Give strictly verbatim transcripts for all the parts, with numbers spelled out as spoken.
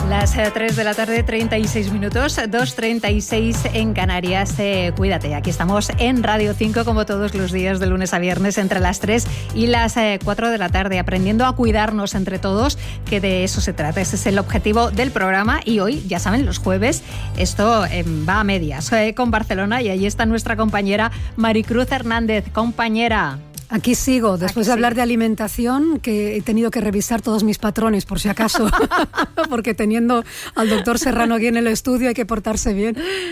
Las tres de la tarde, treinta y seis minutos, dos treinta y seis en Canarias. Eh, cuídate, aquí estamos en Radio cinco como todos los días de lunes a viernes entre las tres y las eh, cuatro de la tarde, aprendiendo a cuidarnos entre todos, que de eso se trata. Ese es el objetivo del programa y hoy, ya saben, los jueves, esto eh, va a medias eh, con Barcelona y ahí está nuestra compañera Maricruz Hernández. Compañera. Aquí sigo, después Aquí de hablar sigo. de alimentación, que he tenido que revisar todos mis patrones, por si acaso, porque teniendo al doctor Serrano aquí en el estudio hay que portarse bien.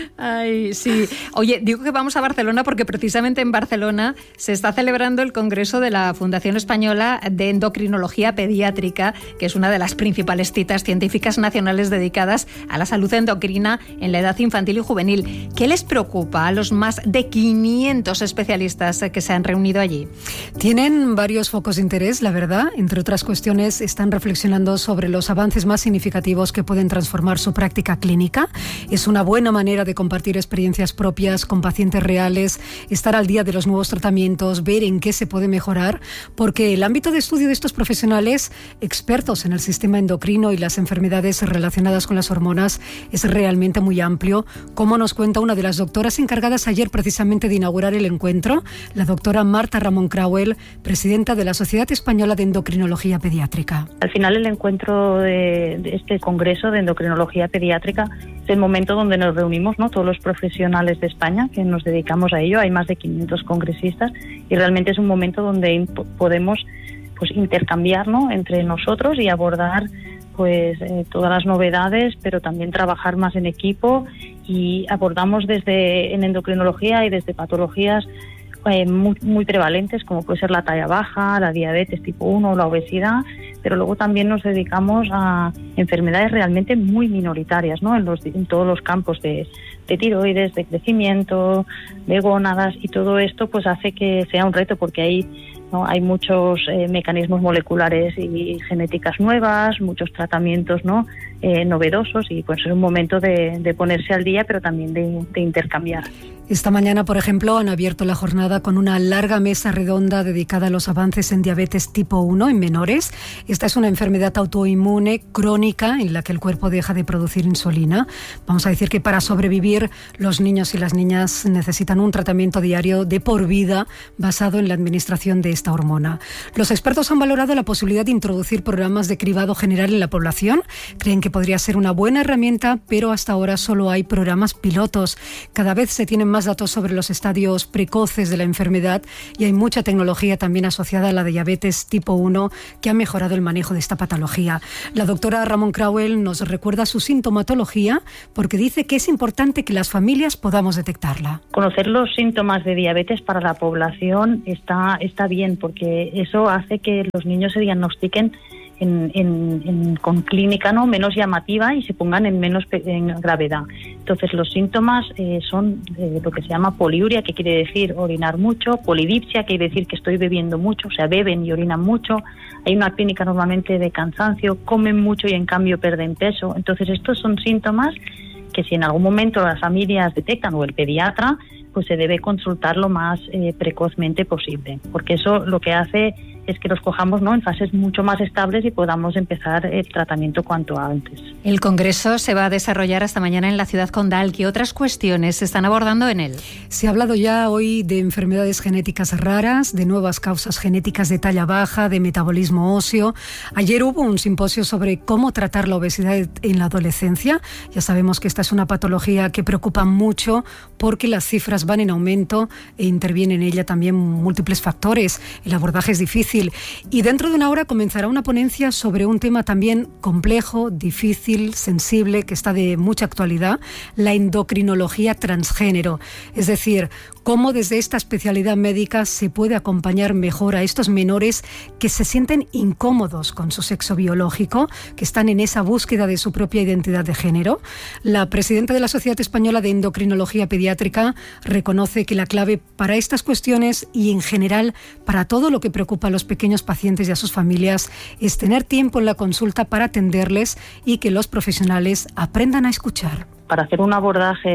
Ay, sí. Oye, digo que vamos a Barcelona porque precisamente en Barcelona se está celebrando el Congreso de la Fundación Española de Endocrinología Pediátrica, que es una de las principales citas científicas nacionales dedicadas a la salud endocrina en la edad infantil y juvenil. ¿Qué les preocupa a los más de quinientos especialistas que se han reunido allí? Tienen varios focos de interés, la verdad. Entre otras cuestiones, están reflexionando sobre los avances más significativos que pueden transformar su práctica clínica. Es una buena manera de compartir experiencias propias con pacientes reales, estar al día de los nuevos tratamientos, ver en qué se puede mejorar, porque el ámbito de estudio de estos profesionales, expertos en el sistema endocrino y las enfermedades relacionadas con las hormonas, es realmente muy amplio, como nos cuenta una de las doctoras encargadas ayer precisamente de inaugurar el encuentro, la doctora Marta Ramón Crauel, presidenta de la Sociedad Española de Endocrinología Pediátrica. Al final el encuentro de, de este congreso de endocrinología pediátrica es el momento donde nos reunimos, ¿no? Todos los profesionales de España que nos dedicamos a ello. Hay más de quinientos congresistas y realmente es un momento donde imp- podemos pues intercambiar, ¿no? Entre nosotros y abordar pues eh, todas las novedades, pero también trabajar más en equipo, y abordamos desde en endocrinología y desde patologías Eh, muy, muy prevalentes, como puede ser la talla baja, la diabetes tipo uno, la obesidad, pero luego también nos dedicamos a enfermedades realmente muy minoritarias, ¿no? En, los, en todos los campos de, de tiroides, de crecimiento, de gónadas, y todo esto pues hace que sea un reto, porque hay, ¿no? hay muchos eh, mecanismos moleculares y genéticas nuevas, muchos tratamientos, ¿no? eh, novedosos, y pues es un momento de, de ponerse al día, pero también de, de intercambiar. Esta mañana, por ejemplo, han abierto la jornada con una larga mesa redonda dedicada a los avances en diabetes tipo uno en menores. Esta es una enfermedad autoinmune crónica en la que el cuerpo deja de producir insulina. Vamos a decir que para sobrevivir los niños y las niñas necesitan un tratamiento diario de por vida basado en la administración de esta hormona. Los expertos han valorado la posibilidad de introducir programas de cribado general en la población. Creen que podría ser una buena herramienta, pero hasta ahora solo hay programas pilotos. Cada vez se tienen más más datos sobre los estadios precoces de la enfermedad y hay mucha tecnología también asociada a la diabetes tipo uno que ha mejorado el manejo de esta patología. La doctora Ramón Crauel nos recuerda su sintomatología porque dice que es importante que las familias podamos detectarla. Conocer los síntomas de diabetes para la población está, está bien, porque eso hace que los niños se diagnostiquen En, en, en, con clínica, ¿no? menos llamativa, y se pongan en menos pe- en gravedad. Entonces los síntomas eh, son eh, lo que se llama poliuria, que quiere decir orinar mucho, polidipsia, que quiere decir que estoy bebiendo mucho, o sea, beben y orinan mucho. Hay una clínica normalmente de cansancio, comen mucho y en cambio pierden peso. Entonces estos son síntomas que si en algún momento las familias detectan, o el pediatra, pues se debe consultar lo más eh, precozmente posible, porque eso lo que hace es que los cojamos, ¿no? en fases mucho más estables y podamos empezar el tratamiento cuanto antes. El congreso se va a desarrollar hasta mañana en la ciudad condal. ¿Qué otras cuestiones se están abordando en él? Se ha hablado ya hoy de enfermedades genéticas raras, de nuevas causas genéticas de talla baja, de metabolismo óseo. Ayer hubo un simposio sobre cómo tratar la obesidad en la adolescencia. Ya sabemos que esta es una patología que preocupa mucho porque las cifras van en aumento e intervienen en ella también múltiples factores. El abordaje es difícil. Y dentro de una hora comenzará una ponencia sobre un tema también complejo, difícil, sensible, que está de mucha actualidad, la endocrinología transgénero. Es decir, cómo desde esta especialidad médica se puede acompañar mejor a estos menores que se sienten incómodos con su sexo biológico, que están en esa búsqueda de su propia identidad de género. La presidenta de la Sociedad Española de Endocrinología Pediátrica reconoce que la clave para estas cuestiones y en general para todo lo que preocupa a los pequeños pacientes y a sus familias es tener tiempo en la consulta para atenderles y que los profesionales aprendan a escuchar. Para hacer un abordaje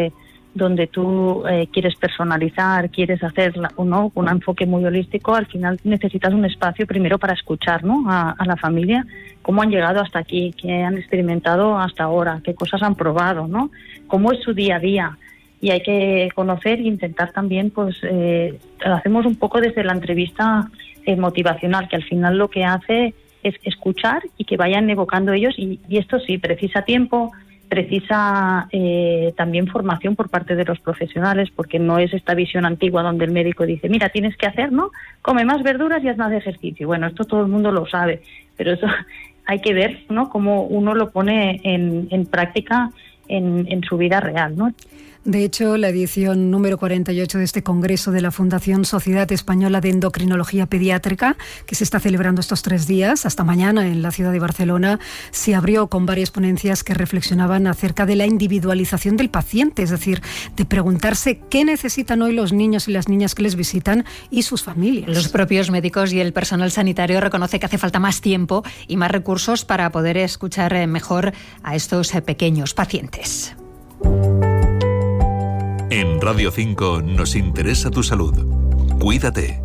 donde tú eh, quieres personalizar, quieres hacer o no un enfoque muy holístico, al final necesitas un espacio primero para escuchar, ¿no?, a, a la familia, cómo han llegado hasta aquí, qué han experimentado hasta ahora, qué cosas han probado, ¿no?, cómo es su día a día. Y hay que conocer e intentar también, pues, eh, lo hacemos un poco desde la entrevista eh, motivacional, que al final lo que hace es escuchar y que vayan evocando ellos, y, y esto sí, precisa tiempo, precisa eh, también formación por parte de los profesionales, porque no es esta visión antigua donde el médico dice, mira, tienes que hacer, ¿no?, come más verduras y haz más ejercicio. Bueno, esto todo el mundo lo sabe, pero eso hay que ver, ¿no?, cómo uno lo pone en, en práctica en, en su vida real, ¿no? De hecho, la edición número cuarenta y ocho de este Congreso de la Fundación Sociedad Española de Endocrinología Pediátrica, que se está celebrando estos tres días, hasta mañana en la ciudad de Barcelona, se abrió con varias ponencias que reflexionaban acerca de la individualización del paciente, es decir, de preguntarse qué necesitan hoy los niños y las niñas que les visitan y sus familias. Los propios médicos y el personal sanitario reconoce que hace falta más tiempo y más recursos para poder escuchar mejor a estos pequeños pacientes. En Radio cinco nos interesa tu salud. Cuídate.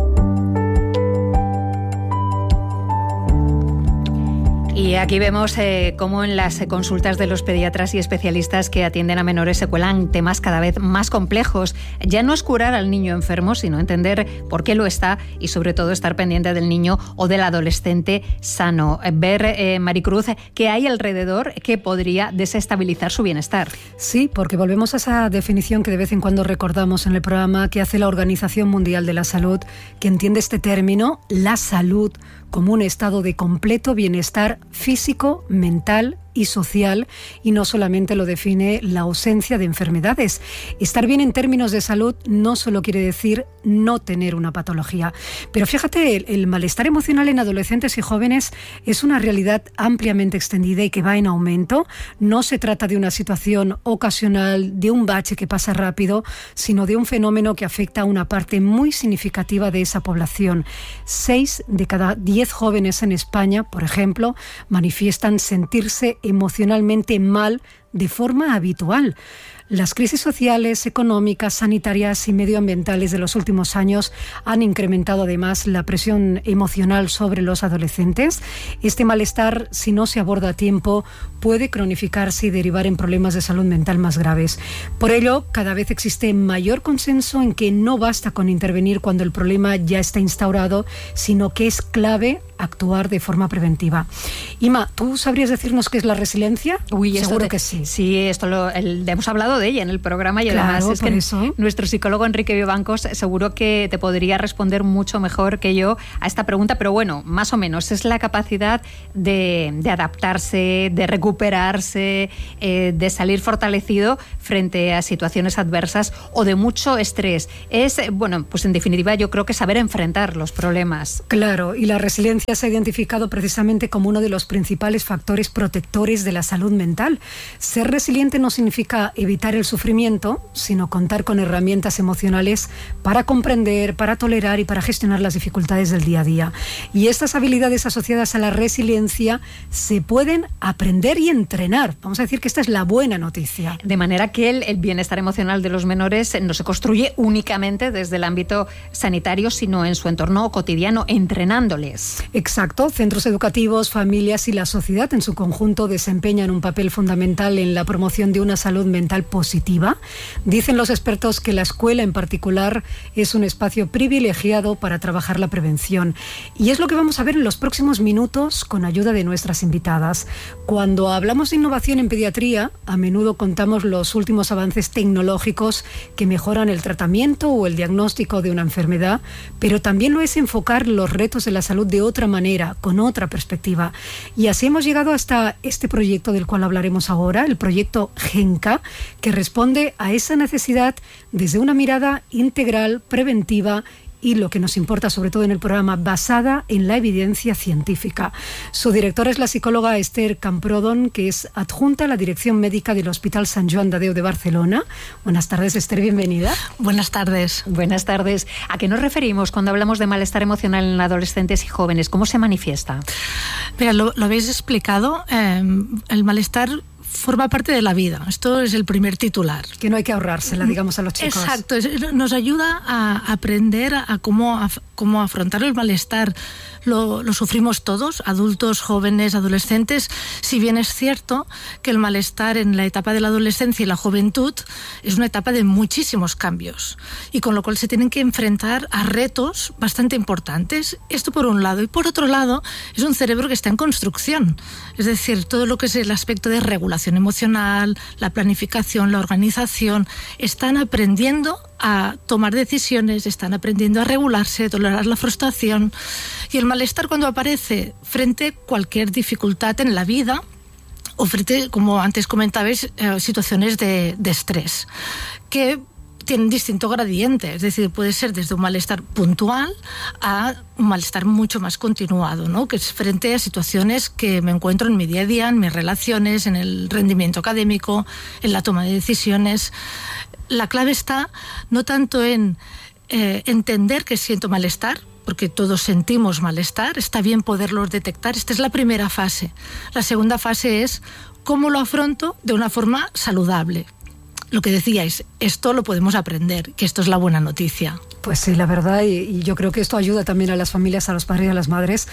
Y aquí vemos eh, cómo en las consultas de los pediatras y especialistas que atienden a menores se cuelan temas cada vez más complejos. Ya no es curar al niño enfermo, sino entender por qué lo está y sobre todo estar pendiente del niño o del adolescente sano. Ver, eh, Maricruz, qué hay alrededor que podría desestabilizar su bienestar. Sí, porque volvemos a esa definición que de vez en cuando recordamos en el programa que hace la Organización Mundial de la Salud, que entiende este término, la salud, como un estado de completo bienestar físico, mental y social, y no solamente lo define la ausencia de enfermedades. Estar bien en términos de salud no solo quiere decir no tener una patología. Pero fíjate, el, el malestar emocional en adolescentes y jóvenes es una realidad ampliamente extendida y que va en aumento. No se trata de una situación ocasional, de un bache que pasa rápido, sino de un fenómeno que afecta a una parte muy significativa de esa población. Seis de cada diez jóvenes en España, por ejemplo, manifiestan sentirse emocionalmente mal de forma habitual. Las crisis sociales, económicas, sanitarias y medioambientales de los últimos años han incrementado además la presión emocional sobre los adolescentes. Este malestar, si no se aborda a tiempo, puede cronificarse y derivar en problemas de salud mental más graves. Por ello, cada vez existe mayor consenso en que no basta con intervenir cuando el problema ya está instaurado, sino que es clave actuar de forma preventiva. Ima, ¿tú sabrías decirnos qué es la resiliencia? Uy, seguro te, que sí. Sí, esto lo el, hemos hablado de ella en el programa y claro, además es que eso. nuestro psicólogo Enrique Vivancos seguro que te podría responder mucho mejor que yo a esta pregunta, pero bueno, más o menos es la capacidad de, de adaptarse, de recuperarse, eh, de salir fortalecido frente a situaciones adversas o de mucho estrés. Es, bueno, pues en definitiva yo creo que saber enfrentar los problemas. Claro, y la resiliencia se ha identificado precisamente como uno de los principales factores protectores de la salud mental. Ser resiliente no significa evitar el sufrimiento, sino contar con herramientas emocionales para comprender, para tolerar y para gestionar las dificultades del día a día. Y estas habilidades asociadas a la resiliencia se pueden aprender y entrenar. Vamos a decir que esta es la buena noticia. De manera que el, el bienestar emocional de los menores no se construye únicamente desde el ámbito sanitario, sino en su entorno cotidiano, entrenándoles. Exacto. Centros educativos, familias y la sociedad en su conjunto desempeñan un papel fundamental en la promoción de una salud mental positiva. Dicen los expertos que la escuela en particular es un espacio privilegiado para trabajar la prevención. Y es lo que vamos a ver en los próximos minutos con ayuda de nuestras invitadas. Cuando hablamos de innovación en pediatría, a menudo contamos los últimos avances tecnológicos que mejoran el tratamiento o el diagnóstico de una enfermedad, pero también lo es enfocar los retos de la salud de otra manera, con otra perspectiva. Y así hemos llegado hasta este proyecto del cual hablaremos ahora, el proyecto GENCA, que responde a esa necesidad desde una mirada integral, preventiva y, lo que nos importa sobre todo en el programa, basada en la evidencia científica. Su directora es la psicóloga Esther Camprodon, que es adjunta a la dirección médica del Hospital Sant Joan de Déu de Barcelona. Buenas tardes, Esther, bienvenida. Buenas tardes. Buenas tardes. ¿A qué nos referimos cuando hablamos de malestar emocional en adolescentes y jóvenes? ¿Cómo se manifiesta? Mira, lo, lo habéis explicado. Eh, el malestar forma parte de la vida. Esto es el primer titular. Que no hay que ahorrársela, digamos, a los chicos. Exacto, es, nos ayuda a aprender a, a cómo, a, cómo afrontar el malestar. Lo, lo sufrimos todos, adultos, jóvenes, adolescentes, si bien es cierto que el malestar en la etapa de la adolescencia y la juventud es una etapa de muchísimos cambios y con lo cual se tienen que enfrentar a retos bastante importantes. Esto por un lado. Y por otro lado, es un cerebro que está en construcción. Es decir, todo lo que es el aspecto de regulación emocional, la planificación, la organización, están aprendiendo a tomar decisiones, están aprendiendo a regularse, a tolerar la frustración. Y el malestar, cuando aparece frente a cualquier dificultad en la vida o frente, como antes comentabais, eh, situaciones de, de estrés, que tienen distinto gradiente, es decir, puede ser desde un malestar puntual a un malestar mucho más continuado, ¿no? Que es frente a situaciones que me encuentro en mi día a día, en mis relaciones, en el rendimiento académico, en la toma de decisiones. La clave está no tanto en eh, entender que siento malestar, porque todos sentimos malestar, está bien poderlos detectar. Esta es la primera fase. La segunda fase es cómo lo afronto de una forma saludable. Lo que decíais, esto lo podemos aprender, que esto es la buena noticia. Pues sí, la verdad, y, y yo creo que esto ayuda también a las familias, a los padres y a las madres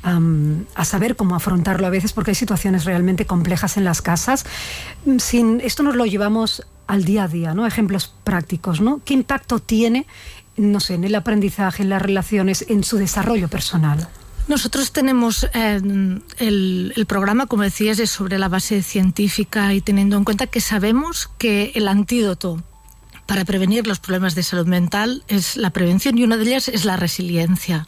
um, a saber cómo afrontarlo a veces, porque hay situaciones realmente complejas en las casas. Sin, esto nos lo llevamos al día a día, ¿no? Ejemplos prácticos, ¿no? ¿Qué impacto tiene, no sé, en el aprendizaje, en las relaciones, en su desarrollo personal? Nosotros tenemos eh, el, el programa, como decías, es sobre la base científica y teniendo en cuenta que sabemos que el antídoto para prevenir los problemas de salud mental es la prevención y una de ellas es la resiliencia,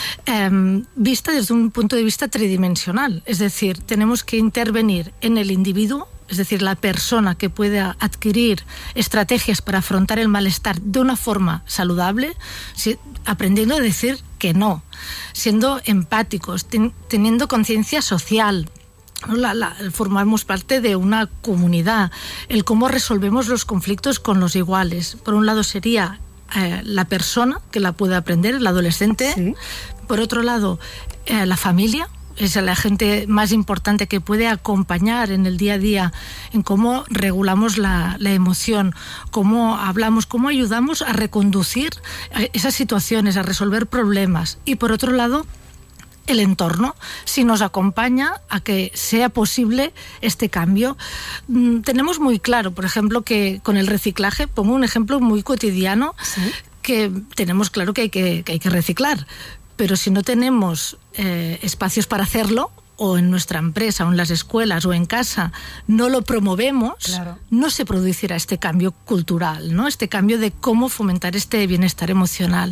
eh, vista desde un punto de vista tridimensional. Es decir, tenemos que intervenir en el individuo, es decir, la persona que pueda adquirir estrategias para afrontar el malestar de una forma saludable, si, aprendiendo a decir que no, siendo empáticos, ten, teniendo conciencia social. La, la, formamos parte de una comunidad, el cómo resolvemos los conflictos con los iguales. Por un lado sería eh, la persona que la puede aprender, el adolescente. Sí. Por otro lado, eh, la familia. Es la gente más importante que puede acompañar en el día a día en cómo regulamos la, la emoción, cómo hablamos, cómo ayudamos a reconducir esas situaciones, a resolver problemas. Y por otro lado, el entorno, si nos acompaña a que sea posible este cambio. Mm, tenemos muy claro, por ejemplo, que con el reciclaje, pongo un ejemplo muy cotidiano, ¿sí? Que tenemos claro que hay que, que, hay que reciclar. Pero si no tenemos eh, espacios para hacerlo, o en nuestra empresa, o en las escuelas, o en casa, no lo promovemos, claro, no se producirá este cambio cultural, ¿no? Este cambio de cómo fomentar este bienestar emocional.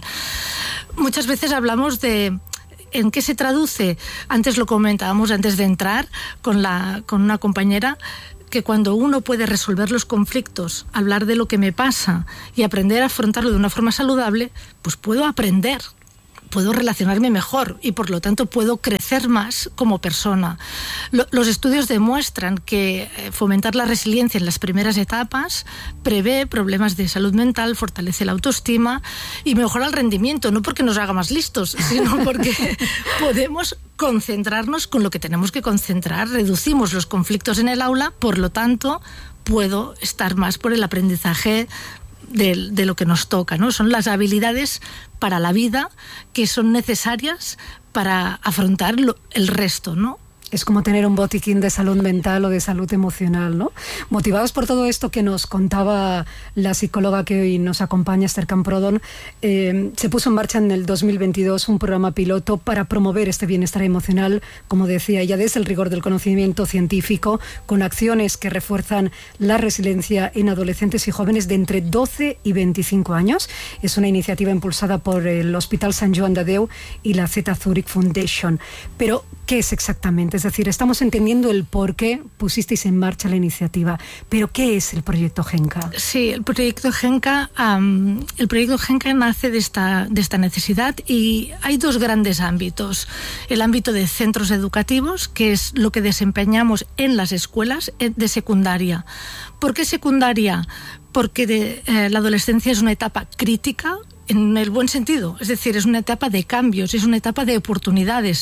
Muchas veces hablamos de ¿en qué se traduce? Antes lo comentábamos, antes de entrar con, la, con una compañera, que cuando uno puede resolver los conflictos, hablar de lo que me pasa y aprender a afrontarlo de una forma saludable, pues puedo aprender, puedo relacionarme mejor y por lo tanto puedo crecer más como persona. Lo, los estudios demuestran que fomentar la resiliencia en las primeras etapas prevé problemas de salud mental, fortalece la autoestima y mejora el rendimiento, no porque nos haga más listos, sino porque podemos concentrarnos con lo que tenemos que concentrar, reducimos los conflictos en el aula, por lo tanto puedo estar más por el aprendizaje De, de lo que nos toca, ¿no? Son las habilidades para la vida que son necesarias para afrontar lo, el resto, ¿no? Es como tener un botiquín de salud mental o de salud emocional, ¿no? Motivados por todo esto que nos contaba la psicóloga que hoy nos acompaña, Esther Camprodon, eh, se puso en marcha en el dos mil veintidós un programa piloto para promover este bienestar emocional, como decía ella, desde el rigor del conocimiento científico, con acciones que refuerzan la resiliencia en adolescentes y jóvenes de entre doce y veinticinco años. Es una iniciativa impulsada por el Hospital Sant Joan de Déu y la Z Zurich Foundation. Pero, ¿qué es exactamente? Es decir, estamos entendiendo el por qué pusisteis en marcha la iniciativa, pero ¿qué es el proyecto Genca? Sí, el proyecto Genca, um, el proyecto Genca nace de esta, de esta necesidad y hay dos grandes ámbitos. El ámbito de centros educativos, que es lo que desempeñamos en las escuelas de secundaria. ¿Por qué secundaria? Porque de, eh, la adolescencia es una etapa crítica en el buen sentido, es decir, es una etapa de cambios, es una etapa de oportunidades.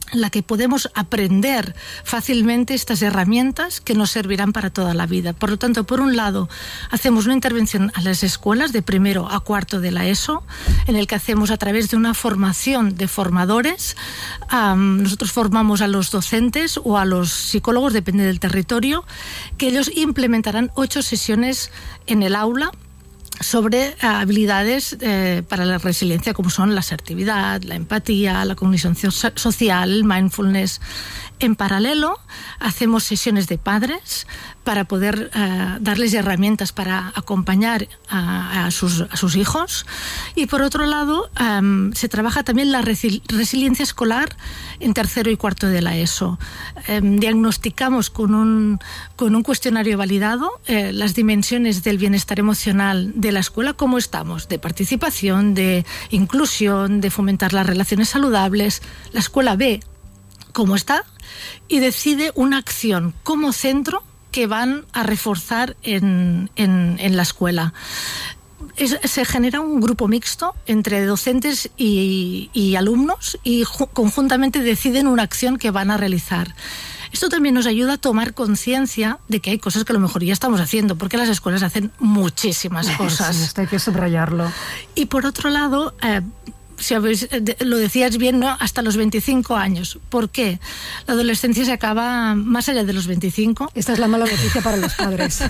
en la que podemos aprender fácilmente estas herramientas que nos servirán para toda la vida. Por lo tanto, por un lado, hacemos una intervención a las escuelas de primero a cuarto de la ESO, en el que hacemos a través de una formación de formadores. Um, nosotros formamos a los docentes o a los psicólogos, depende del territorio, que ellos implementarán ocho sesiones en el aula sobre habilidades eh, para la resiliencia, como son la asertividad, la empatía, la cognición social, el mindfulness. En paralelo, hacemos sesiones de padres para poder eh, darles herramientas para acompañar a, a, sus, a sus hijos. Y por otro lado, um, se trabaja también la resi- resiliencia escolar en tercero y cuarto de la ESO. Eh, diagnosticamos con un, con un cuestionario validado eh, las dimensiones del bienestar emocional de la escuela, cómo estamos, de participación, de inclusión, de fomentar las relaciones saludables. La escuela ve cómo está y decide una acción como centro que van a reforzar en, en, en la escuela. Es, se genera un grupo mixto entre docentes y, y alumnos y ju- conjuntamente deciden una acción que van a realizar. Esto también nos ayuda a tomar conciencia de que hay cosas que a lo mejor ya estamos haciendo, porque las escuelas hacen muchísimas cosas. Sí, esto hay que subrayarlo. Y por otro lado, eh, si habéis, lo decías bien, ¿no? Hasta los veinticinco años. ¿Por qué? La adolescencia se acaba más allá de los veinticinco. Esta es la mala noticia para los padres.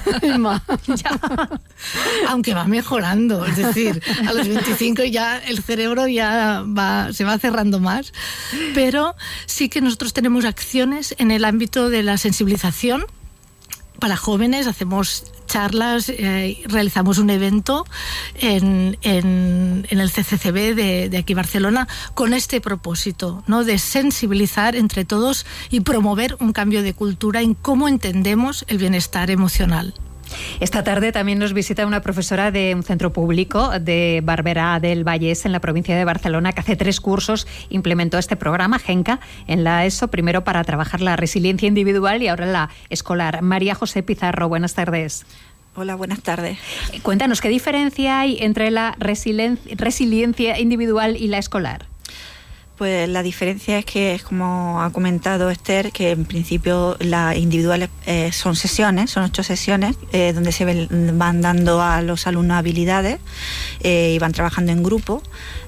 Ya. Aunque va mejorando, es decir, a los veinticinco ya el cerebro ya va, se va cerrando más. Pero sí que nosotros tenemos acciones en el ámbito de la sensibilización para jóvenes. Hacemos charlas, eh, realizamos un evento en, en, en el C C C B de, de aquí Barcelona con este propósito, ¿no? De sensibilizar entre todos y promover un cambio de cultura en cómo entendemos el bienestar emocional. Esta tarde también nos visita una profesora de un centro público de Barberá del Vallès, en la provincia de Barcelona, que hace tres cursos implementó este programa, Genca, en la ESO, primero para trabajar la resiliencia individual y ahora la escolar. María José Pizarro, buenas tardes. Hola, buenas tardes. Cuéntanos, ¿qué diferencia hay entre la resilien- resiliencia individual y la escolar? Pues la diferencia es que, como ha comentado Esther, que en principio las individuales eh, son sesiones, son ocho sesiones, eh, donde se ven, van dando a los alumnos habilidades eh, y van trabajando en grupo.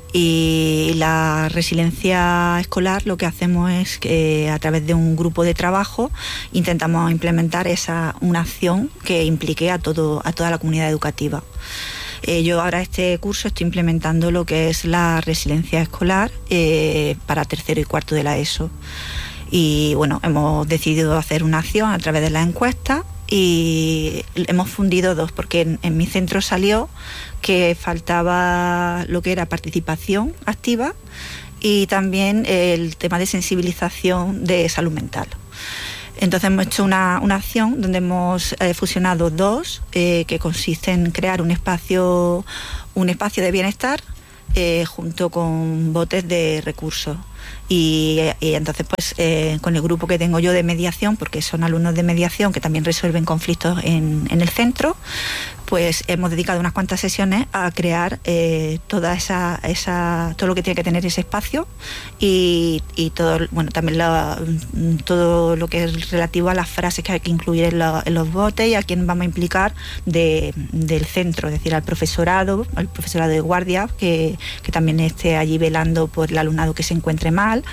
Y la resiliencia escolar, lo que hacemos es que a través de un grupo de trabajo intentamos implementar esa una acción que implique a todo a toda la comunidad educativa. Eh, yo ahora este curso estoy implementando lo que es la resiliencia escolar eh, para tercero y cuarto de la ESO. Y bueno, hemos decidido hacer una acción a través de la encuesta y hemos fundido dos, porque en, en mi centro salió que faltaba lo que era participación activa y también el tema de sensibilización de salud mental. Entonces hemos hecho una, una acción donde hemos eh, fusionado dos, eh, que consiste en crear un espacio, un espacio de bienestar eh, junto con botes de recursos. Y, y entonces pues eh, con el grupo que tengo yo de mediación, porque son alumnos de mediación que también resuelven conflictos en, en el centro, pues hemos dedicado unas cuantas sesiones a crear eh, toda esa, esa, todo lo que tiene que tener ese espacio y, y todo, bueno, también la, todo lo que es relativo a las frases que hay que incluir en, la, en los botes y a quién vamos a implicar de, del centro, es decir, al profesorado, al profesorado de guardia, que, que también esté allí velando por el alumnado que se encuentre mal.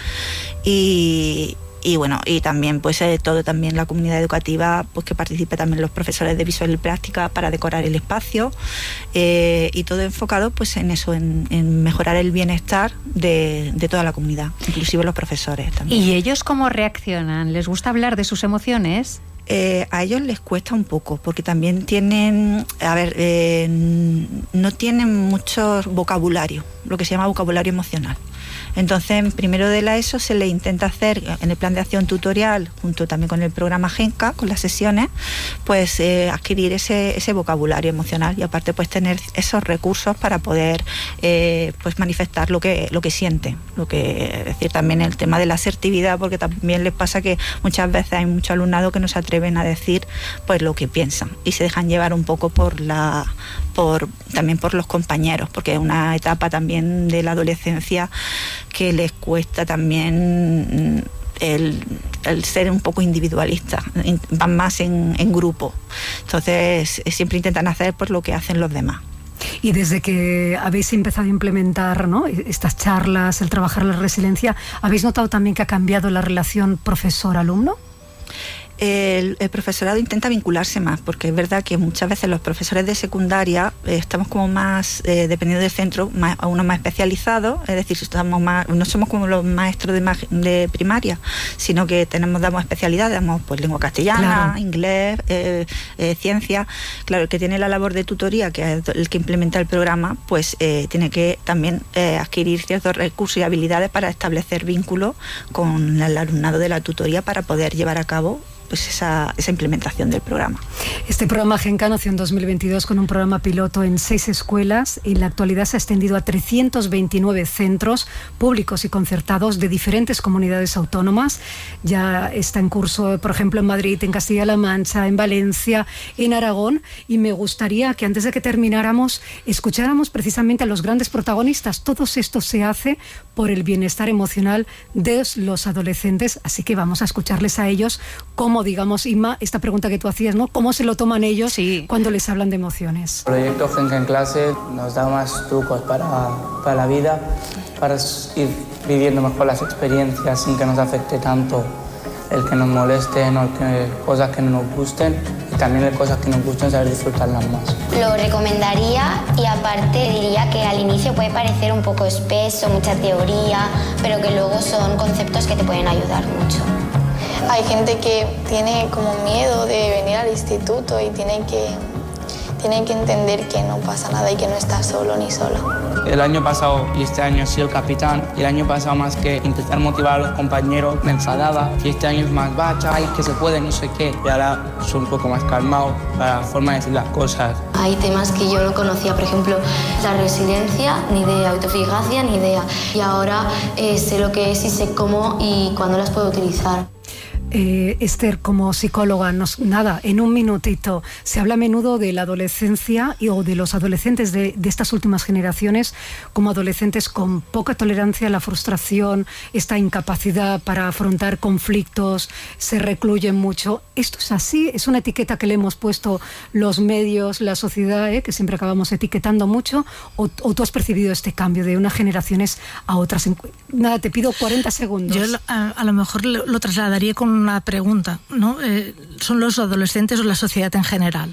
Y, y bueno, y también pues eh, todo también la comunidad educativa, pues que participe también los profesores de visual y práctica para decorar el espacio, eh, y todo enfocado pues en eso, en, en mejorar el bienestar de, de toda la comunidad, inclusive los profesores también. ¿Y ellos cómo reaccionan? ¿Les gusta hablar de sus emociones? Eh, a ellos les cuesta un poco, porque también tienen, a ver, eh, no tienen mucho vocabulario, lo que se llama vocabulario emocional. Entonces, en primero de la ESO se le intenta hacer, en el plan de acción tutorial, junto también con el programa Genca, con las sesiones, pues eh, adquirir ese, ese vocabulario emocional y aparte pues tener esos recursos para poder eh, pues manifestar lo que, lo que sienten. Lo que, es decir, también el tema de la asertividad, porque también les pasa que muchas veces hay mucho alumnado que no se atreven a decir pues lo que piensan y se dejan llevar un poco por la... Por, también por los compañeros, porque es una etapa también de la adolescencia que les cuesta también el, el ser un poco individualista, van más en, en grupo. Entonces siempre intentan hacer pues lo que hacen los demás. Y desde que habéis empezado a implementar, ¿no?, estas charlas, el trabajar la resiliencia, ¿habéis notado también que ha cambiado la relación profesor-alumno? El, el profesorado intenta vincularse más, porque es verdad que muchas veces los profesores de secundaria eh, estamos como más, eh, dependiendo del centro, más, a uno más especializados, es decir, estamos más, no somos como los maestros de, de primaria, sino que tenemos, damos especialidades, damos pues lengua castellana, claro, inglés, eh, eh, ciencia. Claro, el que tiene la labor de tutoría, que es el que implementa el programa, pues eh, tiene que también eh, adquirir ciertos recursos y habilidades para establecer vínculos con el alumnado de la tutoría para poder llevar a cabo pues esa, esa implementación del programa. Este programa GENCA nació en dos mil veintidós con un programa piloto en seis escuelas y en la actualidad se ha extendido a trescientos veintinueve centros públicos y concertados de diferentes comunidades autónomas. Ya está en curso, por ejemplo, en Madrid, en Castilla-La Mancha, en Valencia, en Aragón, y me gustaría que antes de que termináramos escucháramos precisamente a los grandes protagonistas. Todo esto se hace por el bienestar emocional de los adolescentes, así que vamos a escucharles a ellos cómo, digamos, Inma, esta pregunta que tú hacías, ¿no? ¿Cómo se lo toman ellos sí. cuando les hablan de emociones? El proyecto GENCA en clase nos da más trucos para, para la vida, para ir viviendo mejor las experiencias sin que nos afecte tanto el que nos molesten o el que, cosas que no nos gusten, y también el cosas que nos gusten, saber disfrutarlas más. Lo recomendaría, y aparte diría que al inicio puede parecer un poco espeso, mucha teoría, pero que luego son conceptos que te pueden ayudar mucho. Hay gente que tiene como miedo de venir al instituto y tiene que, tiene que entender que no pasa nada y que no está solo ni sola. El año pasado y este año he sido el capitán, y el año pasado más que intentar motivar a los compañeros me enfadaba, y este año es más bacha, ay, que se puede, no sé qué, y ahora soy un poco más calmado para la forma de decir las cosas. Hay temas que yo no conocía, por ejemplo, la resiliencia, ni idea, autoeficacia, ni idea, y ahora eh, sé lo que es y sé cómo y cuándo las puedo utilizar. Eh, Esther, como psicóloga, nos, nada, en un minutito, se habla a menudo de la adolescencia y, o de los adolescentes de, de estas últimas generaciones como adolescentes con poca tolerancia a la frustración, esta incapacidad para afrontar conflictos, se recluyen mucho. ¿Esto es así? ¿Es una etiqueta que le hemos puesto los medios, la sociedad, eh, que siempre acabamos etiquetando mucho? ¿O, o tú has percibido este cambio de unas generaciones a otras? Nada, te pido cuarenta segundos. Yo a, a lo mejor lo, lo trasladaría con una pregunta, ¿no? Eh, ¿Son los adolescentes o la sociedad en general?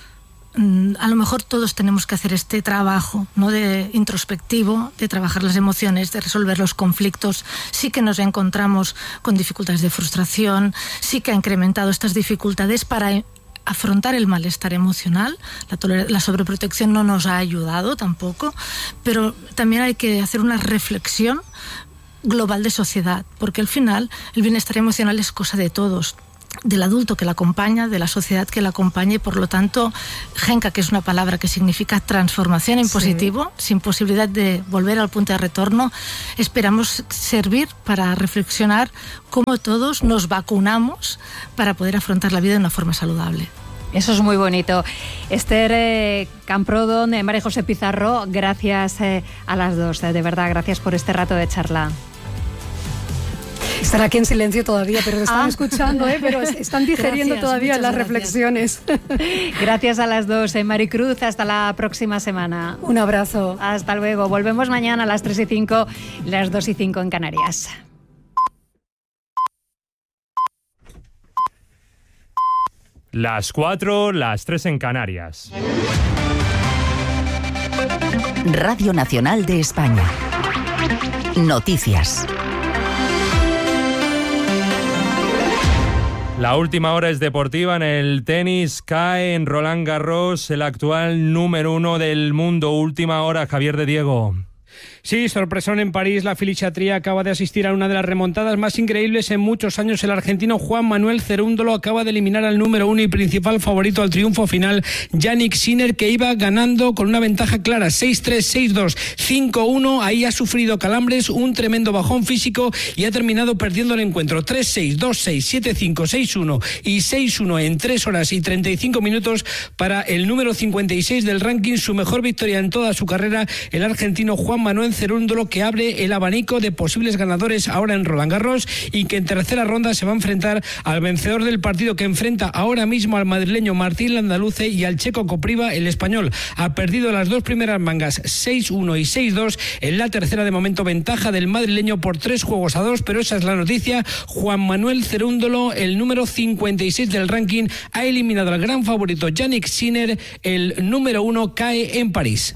Mm, a lo mejor todos tenemos que hacer este trabajo, ¿no?, de introspectivo, de trabajar las emociones, de resolver los conflictos. Sí que nos encontramos con dificultades de frustración, sí que ha incrementado estas dificultades para afrontar el malestar emocional. La, toler- la sobreprotección no nos ha ayudado tampoco, pero también hay que hacer una reflexión global de sociedad, porque al final el bienestar emocional es cosa de todos, del adulto que la acompaña, de la sociedad que la acompaña, y por lo tanto GENCA, que es una palabra que significa transformación en positivo, sí, sin posibilidad de volver al punto de retorno, esperamos servir para reflexionar cómo todos nos vacunamos para poder afrontar la vida de una forma saludable. Eso es muy bonito. Esther eh, Camprodon, eh, María José Pizarro, gracias eh, a las dos, eh, de verdad, gracias por este rato de charla. Están aquí en silencio todavía, pero están ah. escuchando, ¿eh? Pero están digeriendo gracias, todavía las gracias. reflexiones. Gracias a las dos, eh, Maricruz, hasta la próxima semana. Un abrazo. Hasta luego. Volvemos mañana a las tres y cinco, las dos y cinco en Canarias. Las cuatro, las tres en Canarias. Radio Nacional de España. Noticias. La última hora es deportiva. En el tenis cae en Roland Garros el actual número uno del mundo. Última hora, Javier de Diego. Sí, sorpresón en París. La filichatría acaba de asistir a una de las remontadas más increíbles en muchos años. El argentino Juan Manuel Cerúndolo acaba de eliminar al número uno y principal favorito al triunfo final, Jannik Sinner, que iba ganando con una ventaja clara, seis tres, seis dos, cinco uno. Ahí ha sufrido calambres, un tremendo bajón físico y ha terminado perdiendo el encuentro. tres seis, dos seis, siete cinco, seis uno y seis uno en tres horas y treinta y cinco minutos para el número cincuenta y seis del ranking. Su mejor victoria en toda su carrera, el argentino Juan Manuel Manuel Cerúndolo, que abre el abanico de posibles ganadores ahora en Roland Garros y que en tercera ronda se va a enfrentar al vencedor del partido que enfrenta ahora mismo al madrileño Martín Landaluce y al checo Kopriva, el español. Ha perdido las dos primeras mangas, seis uno y seis dos. En la tercera, de momento, ventaja del madrileño por tres juegos a dos, pero esa es la noticia. Juan Manuel Cerúndolo, el número cincuenta y seis del ranking, ha eliminado al gran favorito Jannik Sinner. El número uno cae en París.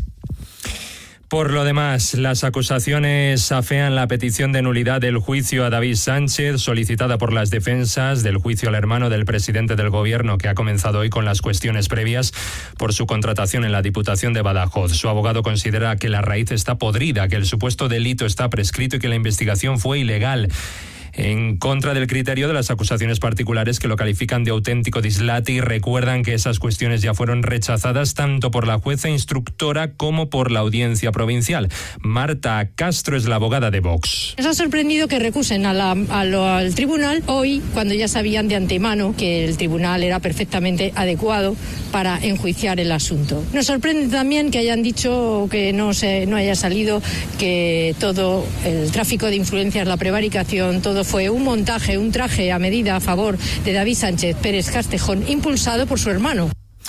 Por lo demás, las acusaciones afean la petición de nulidad del juicio a David Sánchez, solicitada por las defensas del juicio al hermano del presidente del Gobierno, que ha comenzado hoy con las cuestiones previas por su contratación en la Diputación de Badajoz. Su abogado considera que la raíz está podrida, que el supuesto delito está prescrito y que la investigación fue ilegal. En contra del criterio de las acusaciones particulares, que lo califican de auténtico dislate y recuerdan que esas cuestiones ya fueron rechazadas tanto por la jueza instructora como por la audiencia provincial. Marta Castro es la abogada de Vox. Nos ha sorprendido que recusen a la, a lo, al tribunal hoy, cuando ya sabían de antemano que el tribunal era perfectamente adecuado para enjuiciar el asunto. Nos sorprende también que hayan dicho que no, se, no haya salido, que todo el tráfico de influencias, la prevaricación, todo fue un montaje, un traje a medida a favor de David Sánchez Pérez Castejón, impulsado por su hermano.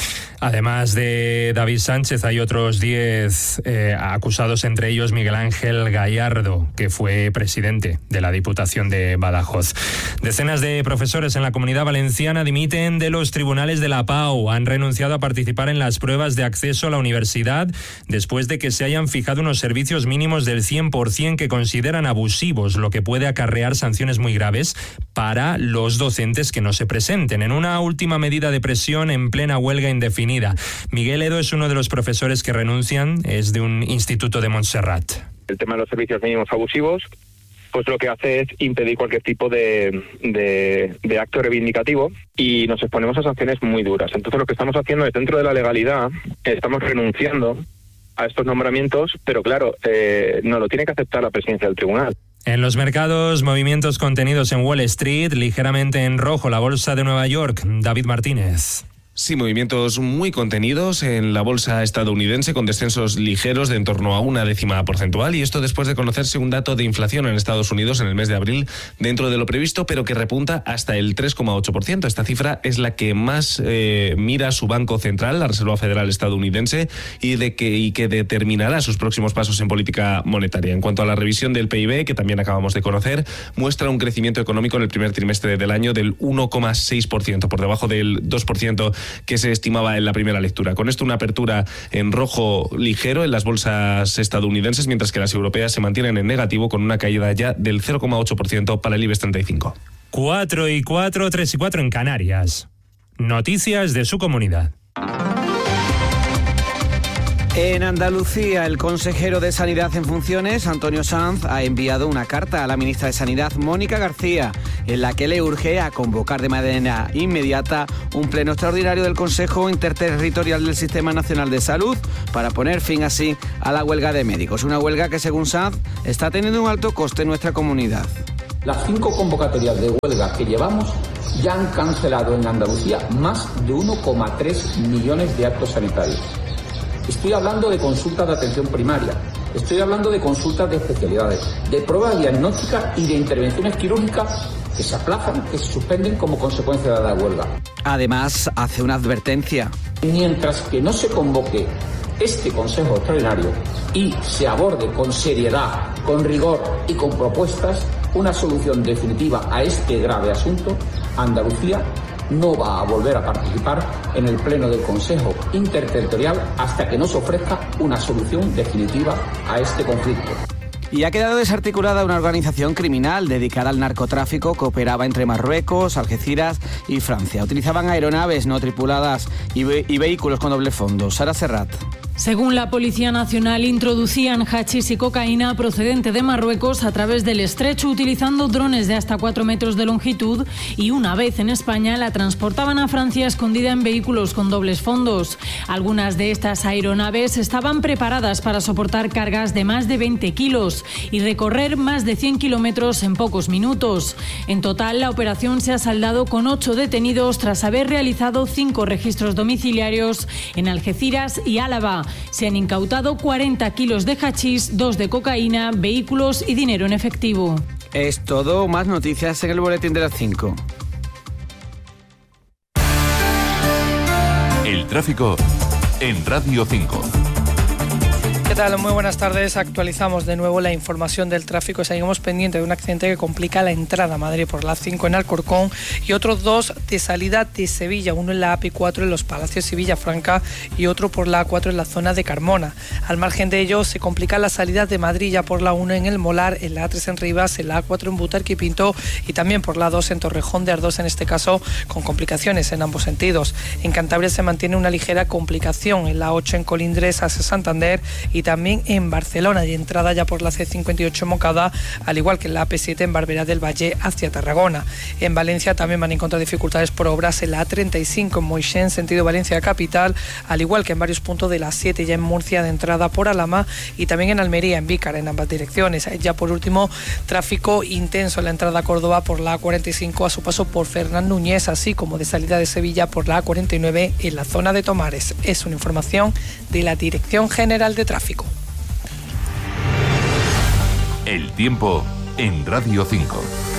Además de David Sánchez, hay otros diez eh, acusados, entre ellos Miguel Ángel Gallardo, que fue presidente de la Diputación de Badajoz. Decenas de profesores en la Comunidad Valenciana dimiten de los tribunales de la Pau. Han renunciado a participar en las pruebas de acceso a la universidad después de que se hayan fijado unos servicios mínimos del cien por ciento que consideran abusivos, lo que puede acarrear sanciones muy graves para los docentes que no se presenten. En una última medida de presión en plena huelga indefinida, Miguel Edo es uno de los profesores que renuncian, es de un instituto de Montserrat. El tema de los servicios mínimos abusivos, pues lo que hace es impedir cualquier tipo de, de, de acto reivindicativo y nos exponemos a sanciones muy duras. Entonces lo que estamos haciendo es, dentro de la legalidad, estamos renunciando a estos nombramientos, pero claro, eh, no lo tiene que aceptar la presidencia del tribunal. En los mercados, movimientos contenidos en Wall Street, ligeramente en rojo la bolsa de Nueva York. David Martínez. Sí, movimientos muy contenidos en la bolsa estadounidense, con descensos ligeros de en torno a una décima porcentual, y esto después de conocerse un dato de inflación en Estados Unidos en el mes de abril dentro de lo previsto, pero que repunta hasta el tres coma ocho por ciento. Esta cifra es la que más eh, mira su Banco Central, la Reserva Federal estadounidense, y, de que, y que determinará sus próximos pasos en política monetaria. En cuanto a la revisión del P I B, que también acabamos de conocer, muestra un crecimiento económico en el primer trimestre del año del uno coma seis por ciento, por debajo del dos por ciento que se estimaba en la primera lectura. Con esto, una apertura en rojo ligero en las bolsas estadounidenses, mientras que las europeas se mantienen en negativo, con una caída ya del cero coma ocho por ciento para el IBEX treinta y cinco. cuatro y cuatro, tres y cuatro en Canarias. Noticias de su comunidad. En Andalucía, el consejero de Sanidad en funciones, Antonio Sanz, ha enviado una carta a la ministra de Sanidad, Mónica García, en la que le urge a convocar de manera inmediata un pleno extraordinario del Consejo Interterritorial del Sistema Nacional de Salud para poner fin así a la huelga de médicos. Una huelga que, según Sanz, está teniendo un alto coste en nuestra comunidad. Las cinco convocatorias de huelga que llevamos ya han cancelado en Andalucía más de uno coma tres millones de actos sanitarios. Estoy hablando de consultas de atención primaria, estoy hablando de consultas de especialidades, de pruebas diagnósticas y de intervenciones quirúrgicas que se aplazan, que se suspenden como consecuencia de la huelga. Además, hace una advertencia. Mientras que no se convoque este Consejo Extraordinario y se aborde con seriedad, con rigor y con propuestas una solución definitiva a este grave asunto, Andalucía no va a volver a participar en el pleno del Consejo Interterritorial hasta que nos ofrezca una solución definitiva a este conflicto. Y ha quedado desarticulada una organización criminal dedicada al narcotráfico que operaba entre Marruecos, Algeciras y Francia. Utilizaban aeronaves no tripuladas y, ve- y vehículos con doble fondo. Sara Serrat. Según la Policía Nacional, introducían hachís y cocaína procedente de Marruecos a través del estrecho utilizando drones de hasta cuatro metros de longitud y, una vez en España, la transportaban a Francia escondida en vehículos con dobles fondos. Algunas de estas aeronaves estaban preparadas para soportar cargas de más de veinte kilos y recorrer más de cien kilómetros en pocos minutos. En total, la operación se ha saldado con ocho detenidos tras haber realizado cinco registros domiciliarios en Algeciras y Álava. Se han incautado cuarenta kilos de hachís, dos de cocaína, vehículos y dinero en efectivo. Es todo, más noticias en el boletín de las cinco. El tráfico en Radio cinco. ¿Qué tal? Muy buenas tardes. Actualizamos de nuevo la información del tráfico. Seguimos pendientes de un accidente que complica la entrada a Madrid por la A cinco en Alcorcón y otros dos de salida de Sevilla, uno en la A P cuatro en Los Palacios y Villafranca y otro por la A cuatro en la zona de Carmona. Al margen de ello, se complican las salidas de Madrid ya por la uno en El Molar, en la A tres en Rivas, en la A cuatro en Butarque y Pinto y también por la dos en Torrejón de Ardoz, en este caso con complicaciones en ambos sentidos. En Cantabria se mantiene una ligera complicación en la ocho en Colindres hacia Santander y también en Barcelona, de entrada ya por la C cincuenta y ocho en Moncada, al igual que en la A P siete en Barberá del Valle hacia Tarragona. En Valencia también van a encontrar dificultades por obras en la A treinta y cinco en Moixent, sentido Valencia capital, al igual que en varios puntos de la siete ya en Murcia, de entrada por Alhama, y también en Almería, en Vícar, en ambas direcciones. Ya por último, tráfico intenso en la entrada a Córdoba por la A cuarenta y cinco a su paso por Fernán Núñez, así como de salida de Sevilla por la A cuarenta y nueve en la zona de Tomares. Es una información de la Dirección General de Tráfico. El tiempo en Radio cinco.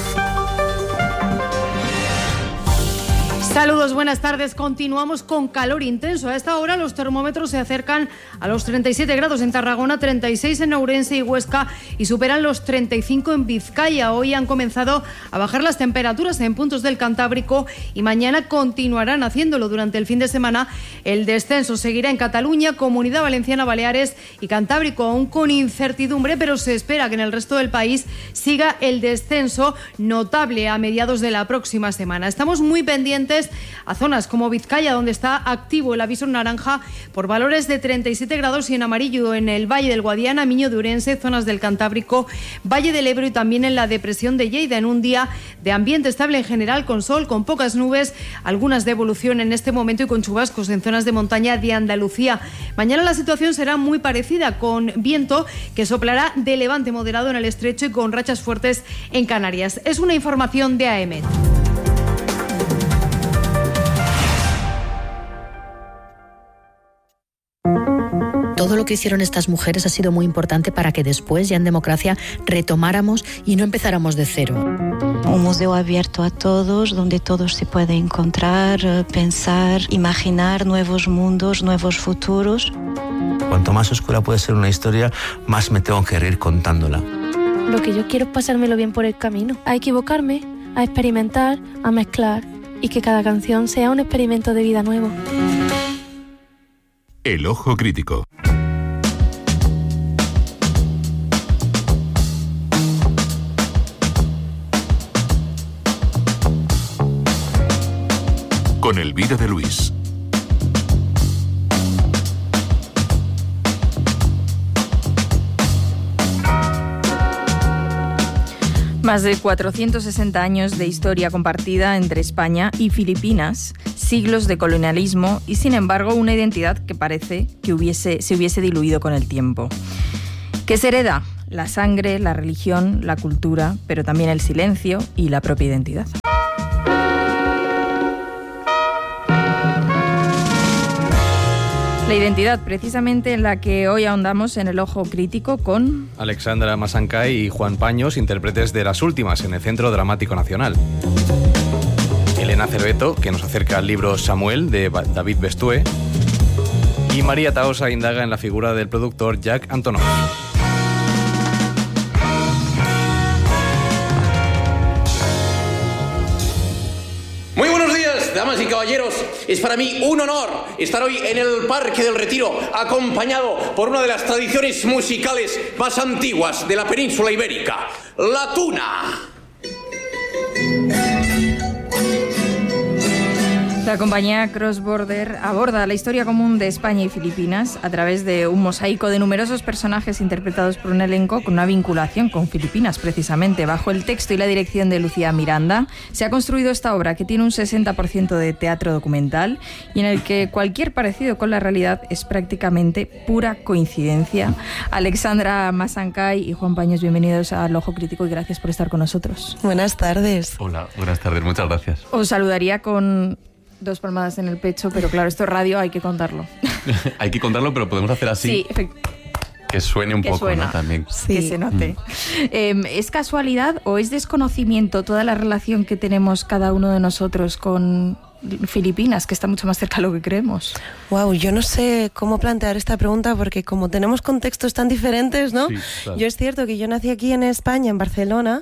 Saludos, buenas tardes. Continuamos con calor intenso. A esta hora los termómetros se acercan a los treinta y siete grados en Tarragona, treinta y seis en Ourense y Huesca y superan los treinta y cinco en Vizcaya. Hoy han comenzado a bajar las temperaturas en puntos del Cantábrico y mañana continuarán haciéndolo. Durante el fin de semana el descenso seguirá en Cataluña, Comunidad Valenciana, Baleares y Cantábrico, aún con incertidumbre, pero se espera que en el resto del país siga el descenso notable a mediados de la próxima semana. Estamos muy pendientes a zonas como Vizcaya, donde está activo el aviso naranja por valores de treinta y siete grados y en amarillo en el Valle del Guadiana, Miño de Urense, zonas del Cantábrico, Valle del Ebro y también en la depresión de Lleida, en un día de ambiente estable en general, con sol, con pocas nubes, algunas de evolución en este momento y con chubascos en zonas de montaña de Andalucía. Mañana la situación será muy parecida, con viento que soplará de levante moderado en el estrecho y con rachas fuertes en Canarias. Es una información de A E M E T. Todo lo que hicieron estas mujeres ha sido muy importante para que después, ya en democracia, retomáramos y no empezáramos de cero. Un museo abierto a todos, donde todos se pueden encontrar, pensar, imaginar nuevos mundos, nuevos futuros. Cuanto más oscura puede ser una historia, más me tengo que reír contándola. Lo que yo quiero es pasármelo bien por el camino, a equivocarme, a experimentar, a mezclar y que cada canción sea un experimento de vida nuevo. El ojo crítico. Con Elvira de Luis. Más de cuatrocientos sesenta años de historia compartida entre España y Filipinas, siglos de colonialismo y, sin embargo, una identidad que parece que hubiese, se hubiese diluido con el tiempo. ¿Qué se hereda? La sangre, la religión, la cultura, pero también el silencio y la propia identidad. La identidad, precisamente, en la que hoy ahondamos en el ojo crítico con Alexandra Masancay y Juan Paños, intérpretes de Las Últimas en el Centro Dramático Nacional. Elena Cerveto, que nos acerca al libro Samuel, de David Bestúe. Y María Tahosa indaga en la figura del productor Jack Antonoff. Muy buenos días, damas y caballeros. Es para mí un honor estar hoy en el Parque del Retiro, acompañado por una de las tradiciones musicales más antiguas de la península ibérica, la tuna. La compañía Cross Border aborda la historia común de España y Filipinas a través de un mosaico de numerosos personajes interpretados por un elenco con una vinculación con Filipinas, precisamente. Bajo el texto y la dirección de Lucía Miranda, se ha construido esta obra que tiene un sesenta por ciento de teatro documental y en el que cualquier parecido con la realidad es prácticamente pura coincidencia. Alexandra Masancay y Juan Paños, bienvenidos al Ojo Crítico y gracias por estar con nosotros. Buenas tardes. Hola, buenas tardes, muchas gracias. Os saludaría con dos palmadas en el pecho, pero claro, esto es radio, hay que contarlo. Hay que contarlo, pero podemos hacer así. Sí, efectivamente. Que suene un que poco, suena, ¿no? También. Sí. Que se note. Mm. Eh, ¿Es casualidad o es desconocimiento toda la relación que tenemos cada uno de nosotros con Filipinas, que está mucho más cerca de lo que creemos? Wow, yo no sé cómo plantear esta pregunta porque como tenemos contextos tan diferentes, ¿no? Sí, claro. Yo es cierto que yo nací aquí en España, en Barcelona,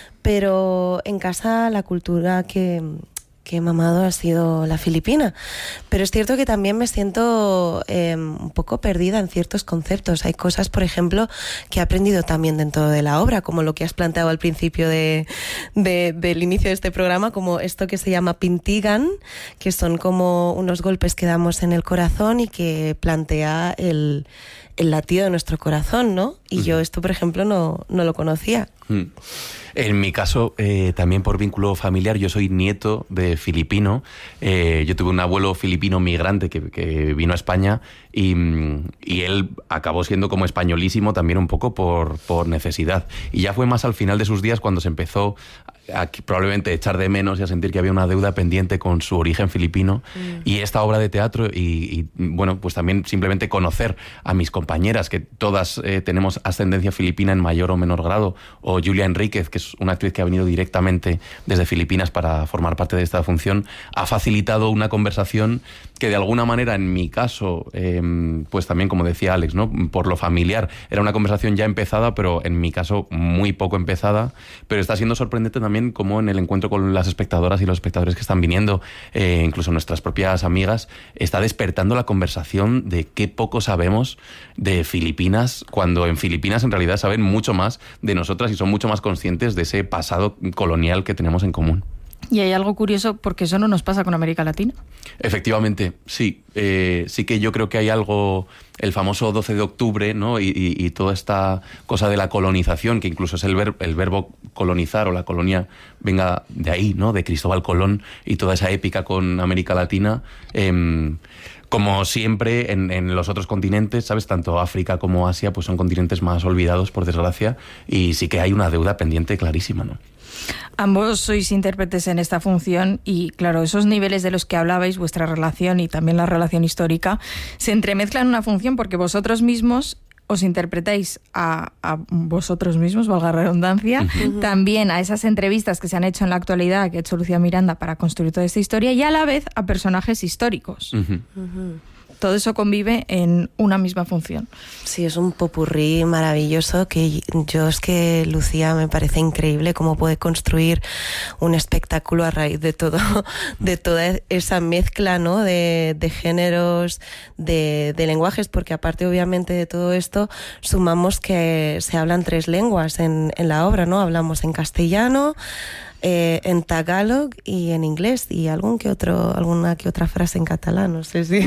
pero en casa la cultura que... que he mamado ha sido la filipina, pero es cierto que también me siento eh, un poco perdida en ciertos conceptos. Hay cosas, por ejemplo, que he aprendido también dentro de la obra, como lo que has planteado al principio de, de, del inicio de este programa, como esto que se llama pintigan, que son como unos golpes que damos en el corazón y que plantea el, el latido de nuestro corazón, ¿no? Y uh-huh. yo esto, por ejemplo, no, no lo conocía. Mm. En mi caso, eh, también por vínculo familiar, yo soy nieto de filipino. Eh, yo tuve un abuelo filipino migrante que, que vino a España y, y él acabó siendo como españolísimo también un poco por, por necesidad. Y ya fue más al final de sus días cuando se empezó a probablemente echar de menos y a sentir que había una deuda pendiente con su origen filipino mm. y esta obra de teatro y, y bueno, pues también simplemente conocer a mis compañeras, que todas eh, tenemos ascendencia filipina en mayor o menor grado, o Julia Enríquez, que es una actriz que ha venido directamente desde Filipinas para formar parte de esta función, ha facilitado una conversación que de alguna manera en mi caso, eh, pues también como decía Alex, ¿no? Por lo familiar, era una conversación ya empezada, pero en mi caso muy poco empezada, pero está siendo sorprendente también como en el encuentro con las espectadoras y los espectadores que están viniendo, eh, incluso nuestras propias amigas, está despertando la conversación de qué poco sabemos de Filipinas, cuando en Filipinas en realidad saben mucho más de nosotras y son mucho más conscientes de ese pasado colonial que tenemos en común. Y hay algo curioso porque eso no nos pasa con América Latina. Efectivamente, sí. Eh, sí que yo creo que hay algo, el famoso doce de octubre, ¿no? Y, y, y toda esta cosa de la colonización, que incluso es el, ver, el verbo colonizar o la colonia venga de ahí, ¿no? De Cristóbal Colón y toda esa épica con América Latina. Eh, Como siempre en, en los otros continentes, ¿sabes? Tanto África como Asia, pues son continentes más olvidados, por desgracia, y sí que hay una deuda pendiente clarísima, ¿no? Ambos sois intérpretes en esta función y, claro, esos niveles de los que hablabais, vuestra relación y también la relación histórica, se entremezclan en una función porque vosotros mismos os interpretáis a, a vosotros mismos, valga la redundancia, uh-huh. también a esas entrevistas que se han hecho en la actualidad, que ha hecho Lucía Miranda para construir toda esta historia, y a la vez a personajes históricos. Uh-huh. Uh-huh. Todo eso convive en una misma función. Sí, es un popurrí maravilloso que yo es que Lucía me parece increíble cómo puede construir un espectáculo a raíz de todo, de toda esa mezcla, ¿no? de, de géneros, de, de lenguajes, porque aparte obviamente de todo esto sumamos que se hablan tres lenguas en, en la obra, ¿no? Hablamos en castellano, Eh, en tagalog y en inglés y algún que otro, alguna que otra frase en catalán, no sé si.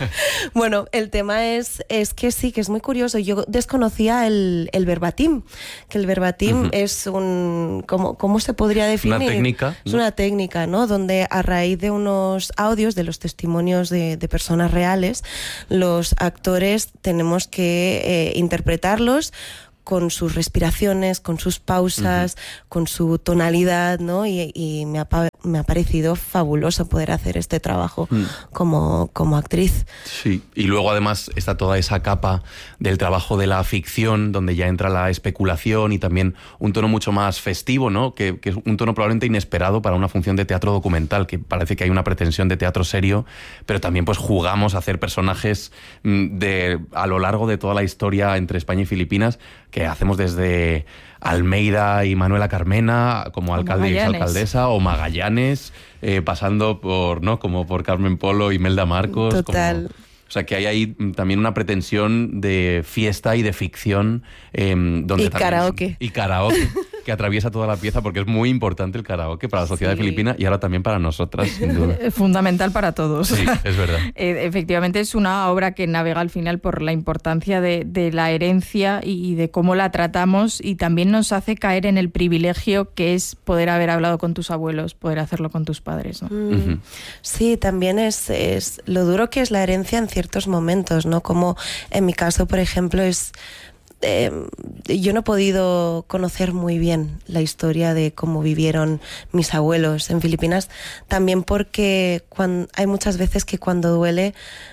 Bueno, el tema es, es que sí, que es muy curioso. Yo desconocía el, el verbatim, que el verbatim uh-huh. es un, ¿cómo, ¿cómo se podría definir? Una técnica. Es ¿no? una técnica, ¿no? Donde a raíz de unos audios, de los testimonios de, de personas reales, los actores tenemos que eh, interpretarlos con sus respiraciones, con sus pausas, uh-huh. con su tonalidad, ¿no? Y, y me, ha, me ha parecido fabuloso poder hacer este trabajo uh-huh. como, como actriz. Sí, y luego además está toda esa capa del trabajo de la ficción, donde ya entra la especulación y también un tono mucho más festivo, ¿no? Que, que es un tono probablemente inesperado para una función de teatro documental, que parece que hay una pretensión de teatro serio, pero también pues jugamos a hacer personajes de, a lo largo de toda la historia entre España y Filipinas, que hacemos desde Almeida y Manuela Carmena como o alcalde Magallanes. Y exalcaldesa, o Magallanes, eh, pasando por, ¿no? como por Carmen Polo y Melda Marcos. Total. Como, o sea, que hay ahí también una pretensión de fiesta y de ficción. Eh, donde y también, karaoke. Y karaoke, que atraviesa toda la pieza, porque es muy importante el karaoke para la sociedad sí. filipina y ahora también para nosotras, sin duda. Fundamental para todos. Sí, es verdad. eh, efectivamente es una obra que navega al final por la importancia de, de la herencia y de cómo la tratamos, y también nos hace caer en el privilegio que es poder haber hablado con tus abuelos, poder hacerlo con tus padres, ¿no? Mm. Uh-huh. Sí, también es, es lo duro que es la herencia en ciertos momentos, ¿no? Como en mi caso, por ejemplo, es... Eh, yo no he podido conocer muy bien la historia de cómo vivieron mis abuelos en Filipinas, también porque cuando, hay muchas veces que cuando duele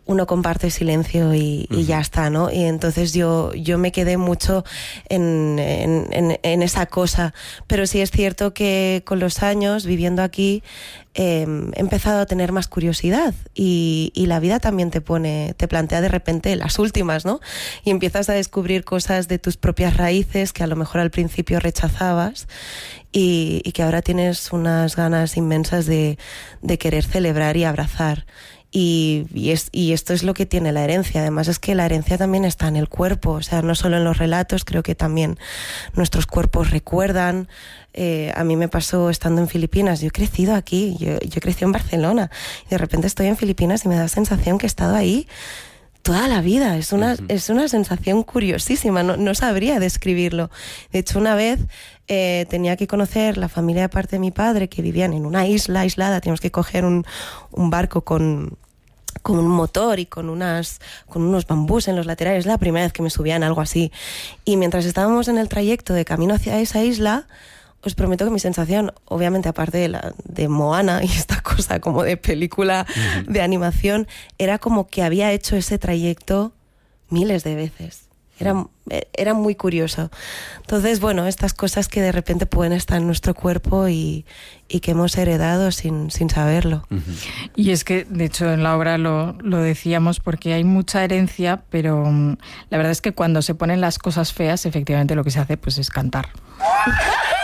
uno comparte silencio y, y ya está, ¿no? Y entonces yo, yo me quedé mucho en, en, en, en esa cosa. Pero sí es cierto que con los años, viviendo aquí, eh, he empezado a tener más curiosidad y, y la vida también te pone, te plantea de repente las últimas, ¿no? Y empiezas a descubrir cosas de tus propias raíces que a lo mejor al principio rechazabas y, y que ahora tienes unas ganas inmensas de, de querer celebrar y abrazar. Y, y, es, y esto es lo que tiene la herencia. Además es que la herencia también está en el cuerpo, o sea, no solo en los relatos, creo que también nuestros cuerpos recuerdan. Eh, a mí me pasó estando en Filipinas, yo he crecido aquí, yo, yo crecí en Barcelona, y de repente estoy en Filipinas y me da la sensación que he estado ahí toda la vida. Es una, uh-huh. es una sensación curiosísima, no, no sabría describirlo. De hecho, una vez eh, tenía que conocer la familia de parte de mi padre, que vivían en una isla aislada, teníamos que coger un, un barco con... con un motor y con unas con unos bambús en los laterales. Es la primera vez que me subía en algo así. Y mientras estábamos en el trayecto de camino hacia esa isla, os prometo que mi sensación, obviamente aparte de, la, de Moana y esta cosa como de película uh-huh. de animación, era como que había hecho ese trayecto miles de veces. Era, era muy curioso. Entonces, bueno, estas cosas que de repente pueden estar en nuestro cuerpo y, y que hemos heredado sin, sin saberlo. Uh-huh. Y es que, de hecho, en la obra lo, lo decíamos porque hay mucha herencia, pero um, la verdad es que cuando se ponen las cosas feas, efectivamente lo que se hace pues es cantar.